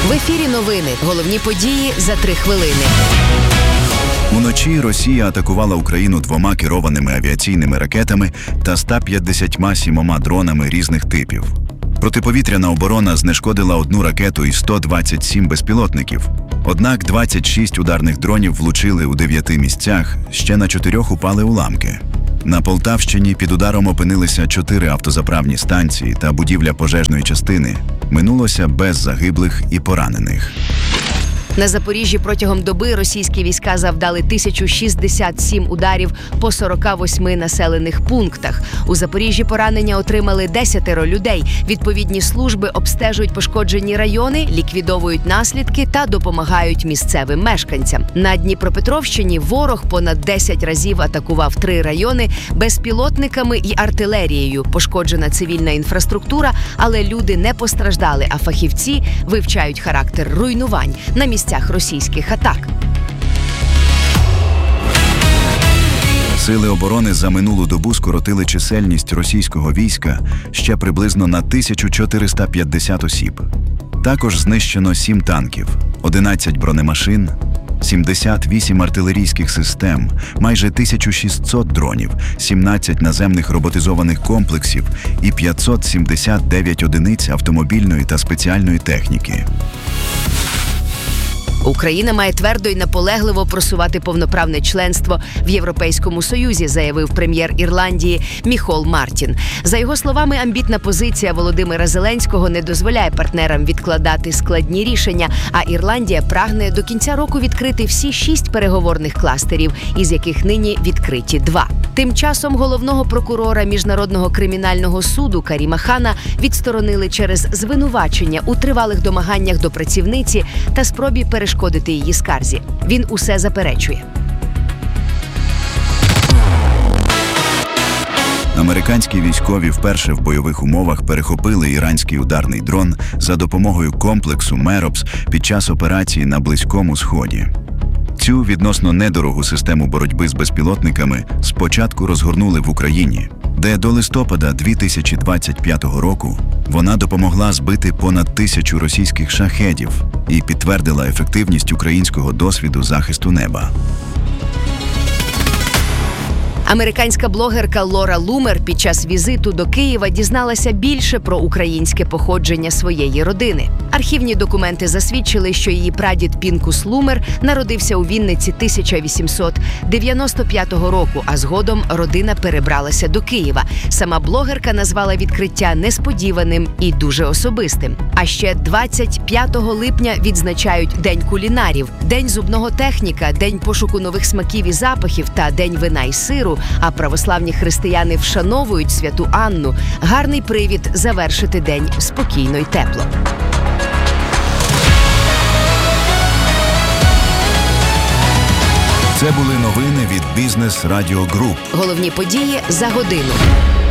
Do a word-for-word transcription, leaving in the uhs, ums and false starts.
В ефірі новини. Головні події за три хвилини. Уночі Росія атакувала Україну двома керованими авіаційними ракетами та ста п'ятдесятьма сімома дронами різних типів. Протиповітряна оборона знешкодила одну ракету і сто двадцять сім безпілотників. Однак двадцять шість ударних дронів влучили у дев'яти місцях, ще на чотирьох упали уламки. На Полтавщині під ударом опинилися чотири автозаправні станції та будівля пожежної частини. Минулося без загиблих і поранених. На Запоріжжі протягом доби російські війська завдали тисячу шістдесят сім ударів по сорока восьми населених пунктах. У Запоріжжі поранення отримали десятеро людей. Відповідні служби обстежують пошкоджені райони, ліквідовують наслідки та допомагають місцевим мешканцям. На Дніпропетровщині ворог понад десять разів атакував три райони безпілотниками і артилерією. Пошкоджена цивільна інфраструктура, але люди не постраждали, а фахівці вивчають характер руйнувань на місцях російських атак. Сили оборони за минулу добу скоротили чисельність російського війська ще приблизно на тисячу чотириста п'ятдесят осіб. Також знищено сім танків, одинадцять бронемашин, сімдесят вісім артилерійських систем, майже тисяча шістсот дронів, сімнадцять наземних роботизованих комплексів і п'ятсот сімдесят дев'ять одиниць автомобільної та спеціальної техніки. Україна має твердо і наполегливо просувати повноправне членство в Європейському Союзі, заявив прем'єр Ірландії Міхол Мартін. За його словами, амбітна позиція Володимира Зеленського не дозволяє партнерам відкладати складні рішення, а Ірландія прагне до кінця року відкрити всі шість переговорних кластерів, із яких нині відкриті два. Тим часом головного прокурора Міжнародного кримінального суду Каріма Хана відсторонили через звинувачення у тривалих домаганнях до працівниці та спробі перешкодити її скарзі. Він усе заперечує. Американські військові вперше в бойових умовах перехопили іранський ударний дрон за допомогою комплексу Меропс під час операції на Близькому Сході. Цю відносно недорогу систему боротьби з безпілотниками спочатку розгорнули в Україні, де до листопада дві тисячі двадцять п'ятого року вона допомогла збити понад тисячу російських шахедів і підтвердила ефективність українського досвіду захисту неба. Американська блогерка Лора Лумер під час візиту до Києва дізналася більше про українське походження своєї родини. Архівні документи засвідчили, що її прадід Пінкус Лумер народився у Вінниці тисяча вісімсот дев'яносто п'ятого року, а згодом родина перебралася до Києва. Сама блогерка назвала відкриття несподіваним і дуже особистим. А ще двадцять п'ятого липня відзначають День кулінарів, День зубного техніка, День пошуку нових смаків і запахів та День вина і сиру. А православні християни вшановують святу Анну. Гарний привід завершити день спокійно й тепло. Це були новини від Бізнес Радіо Груп. Головні події за годину.